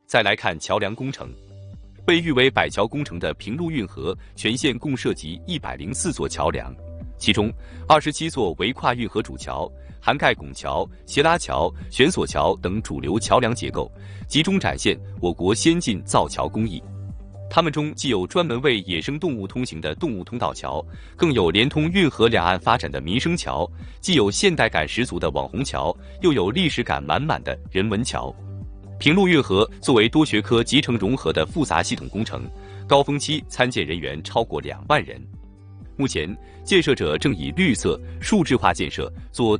再来看桥梁工程，被誉为百桥工程的平陆运河全线共涉及104座桥梁，其中27座为跨运河主桥，涵盖拱桥、斜拉桥、悬索桥等主流桥梁结构，集中展现我国先进造桥工艺。它们中既有专门为野生动物通行的动物通道桥，更有连通运河两岸发展的民生桥，既有现代感十足的网红桥，又有历史感满满的人文桥。平陆运河作为多学科集成融合的复杂系统工程，高峰期参建人员超过2万人。目前，建设者正以绿色、数字化建设做